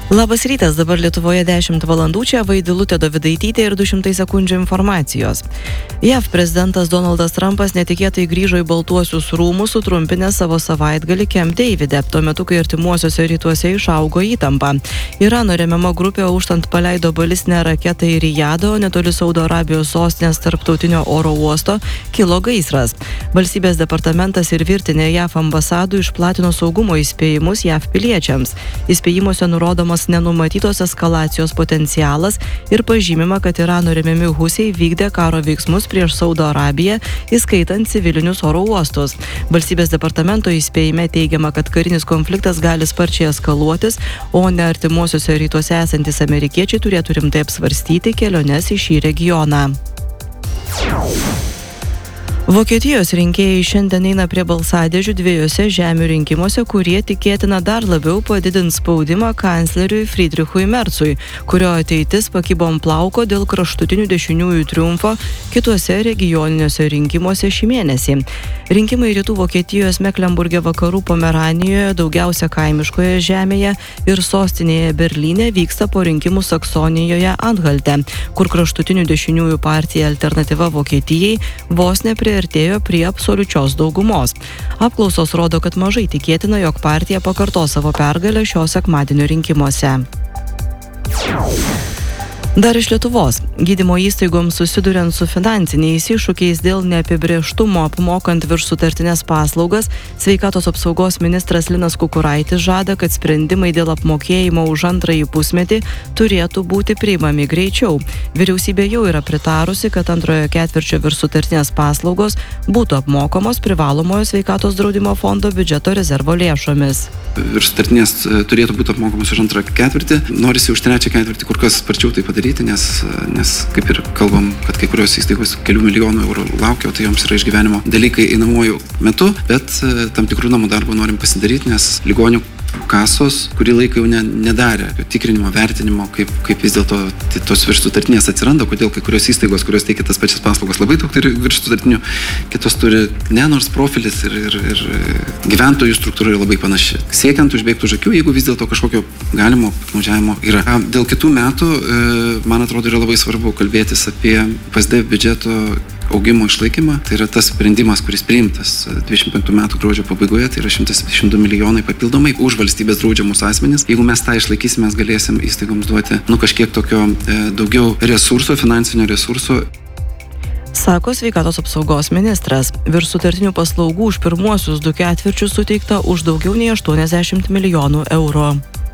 Labas rytas, dabar Lietuvoje 10 valandų, čia Vaidilutė Dovidaitytė ir 200 sekundžių informacijos. JAV prezidentas Donaldas Trumpas netikėtai grįžo į Baltuosius rūmus, sutrumpinęs savo savaitgalį Camp Davide, tuo metu, kai artimuosiuose rytuose išaugo įtampa. Irano remiama grupė auštant paleido balistinę raketą į Rijadą, o netoli Saudo Arabijos sostinės tarptautinio oro uosto kilo gaisras. Valstybės departamentas ir virtinė JAV ambasadų išplatino saugumo įspėjimus JAV piliečiams. Įspėjimuose nurodomas nenumatytos eskalacijos potencialas ir pažymima, kad Irano remiami husiai vykdė karo veiksmus prieš Saudo Arabiją, įskaitant civilinius oro uostus. Valstybės departamento įspėjime teigiama, kad karinis konfliktas gali sparčiai eskaluotis, o ne artimuosiuose rytuose esantis amerikiečiai turėtų rimtai apsvarstyti keliones į šį regioną. Vokietijos rinkėjai šiandien eina prie balsadėžių dviejose žemių rinkimuose, kurie tikėtina dar labiau padidins spaudimą kancleriui Friedrichui Merzui, kurio ateitis pakibo ant plauko dėl kraštutinių dešiniųjų triumfo kituose regioniniuose rinkimuose šį mėnesį. Rinkimai rytų Vokietijos Meklenburge, vakarų Pomeranijoje, daugiausia kaimiškoje žemėje ir sostinėje Berlyne vyksta po rinkimų Saksonijoje Anhalte, kur kraštutinių dešiniųjų partija Alternatyva Vokietijai vos nepriartėjo prie absoliučios daugumos. Apklausos rodo, kad mažai tikėtina, jog partija pakartos savo pergalę šio sekmadienio rinkimuose. Dar iš Lietuvos. Gydymo įstaigoms susiduriant su finansiniais iššūkiais dėl neapibrėžtumo apmokant viršsutartines paslaugas, sveikatos apsaugos ministras Linas Kukuraitis žada, kad sprendimai dėl apmokėjimo už antrąjį pusmetį turėtų būti priimami greičiau. Vyriausybė jau yra pritarusi, kad antrojo ketvirčio viršsutartinės paslaugos būtų apmokamos privalomojo sveikatos draudimo fondo biudžeto rezervo lėšomis. Viršsutartinės turėtų būti apmokamos už antrą ketvirtį. Norisi už trečią ketvirtį kur kas sparčiau tai padaryti. Nes kaip ir kalbam, kad kai kurios įstaigos kelių milijonų eurų laukia, o tai joms yra išgyvenimo dalykai einamuoju metu, bet tam tikrų namų darbų norim pasidaryti, nes ligonių kasos kurį laiką jau nedarė tikrinimo, vertinimo, kaip vis dėlto tos viršsutartinės atsiranda, kodėl kai kurios įstaigos, kurios teikia tas pačias paslaugas, labai daug turi viršsutartinių, kitos turi nors profilis ir gyventojų struktūra yra labai panaši. Siekiant užbėgti už akių, jeigu vis dėlto kažkokio galimo piktnaudžiavimo yra. Dėl kitų metų, man atrodo, yra labai svarbu kalbėtis apie PSD biudžeto augimo išlaikymą. Tai yra tas sprendimas, kuris priimtas 25 metų gruodžio pabaigoje, tai yra 172 milijonai papildomai už valstybės draudžiamus asmenis. Jeigu mes tą išlaikysime, mes galėsim įstaigoms duoti kažkiek tokio daugiau resurso, finansinio resurso. Sako sveikatos apsaugos ministras. Viršsutartinių paslaugų už pirmuosius 2 ketvirčius suteikta už daugiau nei 80 milijonų eurų.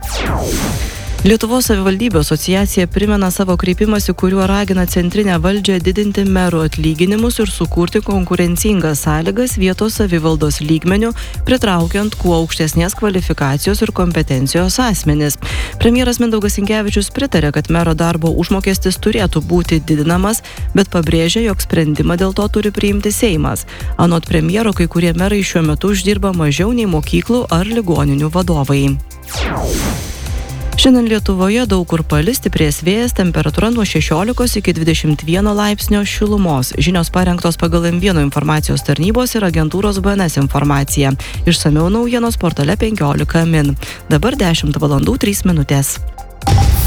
Lietuvos savivaldybių asociacija primena savo kreipimąsi, kuriuo ragina centrinę valdžią didinti merų atlyginimus ir sukurti konkurencingas sąlygas vietos savivaldos lygmenių, pritraukiant kuo aukštesnės kvalifikacijos ir kompetencijos asmenis. Premjeras Mindaugas Sinkevičius pritarė, kad mero darbo užmokestis turėtų būti didinamas, bet pabrėžė, jog sprendimą dėl to turi priimti Seimas. Anot premjero, kai kurie merai šiuo metu uždirba mažiau nei mokyklų ar ligoninių vadovai. Šiandien Lietuvoje daug kur palis, stiprės vėjas, temperatūra nuo 16 iki 21 laipsnio šilumos. Žinios parengtos pagal M1 informacijos tarnybos ir agentūros BNS informaciją. Išsamiau naujienos portale 15 min. Dabar 10 valandų 3 minutės.